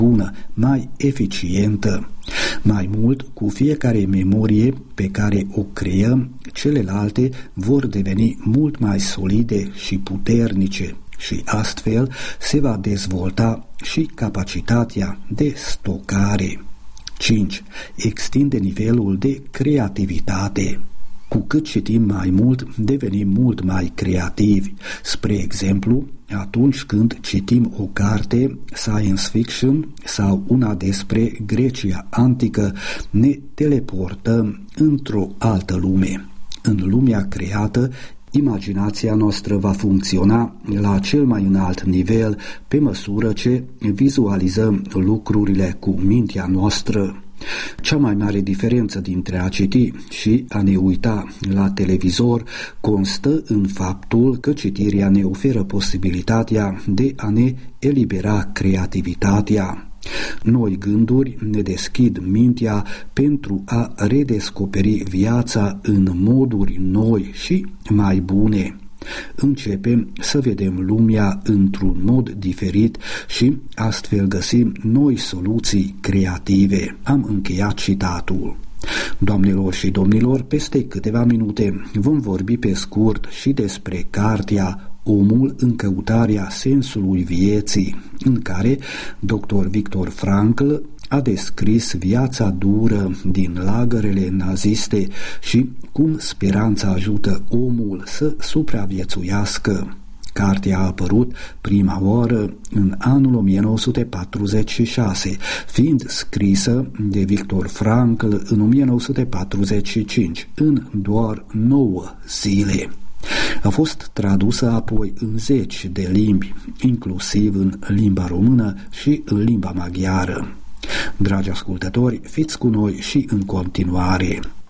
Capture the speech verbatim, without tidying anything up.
bună, mai eficientă. Mai mult, cu fiecare memorie pe care o creăm, celelalte vor deveni mult mai solide și puternice și astfel se va dezvolta și capacitatea de stocare. cinci. Extinde nivelul de creativitate. Cu cât citim mai mult, devenim mult mai creativi. Spre exemplu, atunci când citim o carte science fiction sau una despre Grecia antică, ne teleportăm într-o altă lume. În lumea creată, imaginația noastră va funcționa la cel mai înalt nivel pe măsură ce vizualizăm lucrurile cu mintea noastră. Cea mai mare diferență dintre a citi și a ne uita la televizor constă în faptul că citirea ne oferă posibilitatea de a ne elibera creativitatea. Noi gânduri ne deschid mintea pentru a redescoperi viața în moduri noi și mai bune. Începem să vedem lumea într-un mod diferit și astfel găsim noi soluții creative. Am încheiat citatul. Doamnelor și domnilor, peste câteva minute vom vorbi pe scurt și despre cartea Omul în căutarea sensului vieții, în care doctor Viktor Frankl a descris viața dură din lagărele naziste și cum speranța ajută omul să supraviețuiască. Cartea a apărut prima oară în anul o mie nouă sute patruzeci și șase, fiind scrisă de Viktor Frankl în o mie nouă sute patruzeci și cinci, în doar nouă zile. A fost tradusă apoi în zeci de limbi, inclusiv în limba română și în limba maghiară. Dragi ascultători, fiți cu noi și în continuare.